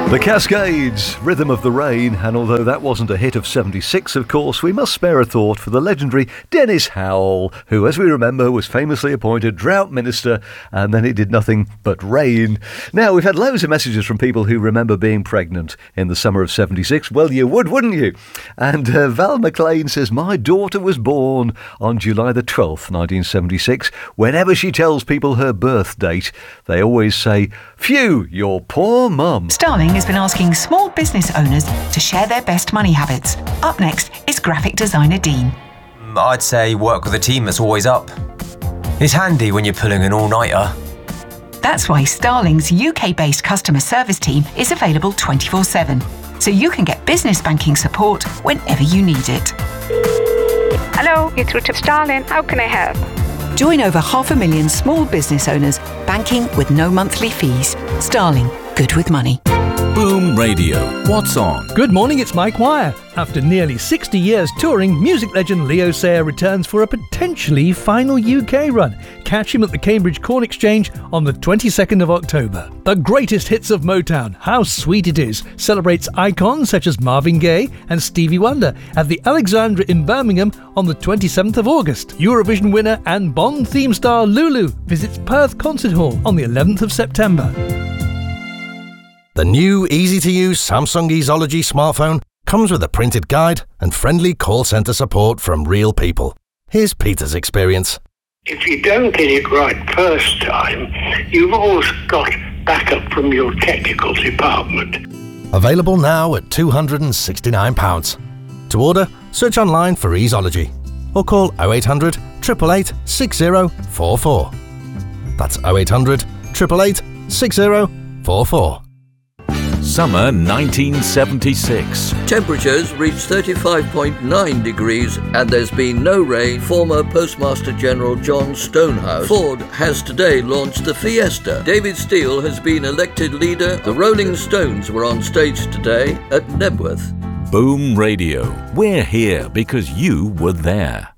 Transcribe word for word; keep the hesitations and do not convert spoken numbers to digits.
The Cascades, Rhythm of the Rain, and although that wasn't a hit of seventy-six, of course, we must spare a thought for the legendary Dennis Howell, who, as we remember, was famously appointed drought minister, and then it did nothing but rain. Now, we've had loads of messages from people who remember being pregnant in the summer of seventy-six. Well, you would, wouldn't you? And uh, Val McLean says, my daughter was born on July the twelfth, nineteen seventy-six. Whenever she tells people her birth date, they always say, phew, your poor mum. Starling has been asking small business owners to share their best money habits. Up next is graphic designer Dean. I'd say work with a team that's always up. It's handy when you're pulling an all-nighter. That's why Starling's U K-based customer service team is available twenty-four seven, so you can get business banking support whenever you need it. Hello, you're through to Starling. How can I help? Join over half a million small business owners banking with no monthly fees. Starling, good with money. Boom Radio. What's on? Good morning, it's Mike Wire. After nearly sixty years touring, music legend Leo Sayer returns for a potentially final U K run. Catch him at the Cambridge Corn Exchange on the twenty-second of October. The greatest hits of Motown, How Sweet It Is, celebrates icons such as Marvin Gaye and Stevie Wonder at the Alexandra in Birmingham on the twenty-seventh of August. Eurovision winner and Bond theme star Lulu visits Perth Concert Hall on the eleventh of September. The new easy-to-use Samsung Easology smartphone comes with a printed guide and friendly call centre support from real people. Here's Peter's experience. If you don't get it right first time, you've always got backup from your technical department. Available now at two hundred sixty-nine pounds. To order, search online for Easology or call oh eight hundred, eight eight eight, six oh four four. That's oh eight hundred, eight eight eight, six oh four four. Summer nineteen seventy-six. Temperatures reached thirty-five point nine degrees and there's been no rain. Former Postmaster General John Stonehouse. Ford has today launched the Fiesta. David Steele has been elected leader. The Rolling Stones were on stage today at Nebworth. Boom Radio. We're here because you were there.